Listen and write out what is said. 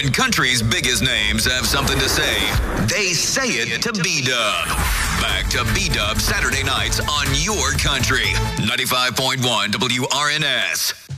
When country's biggest names have something to say, they say it to B-Dub. Back to B-Dub Saturday nights on your country. 95.1 WRNS.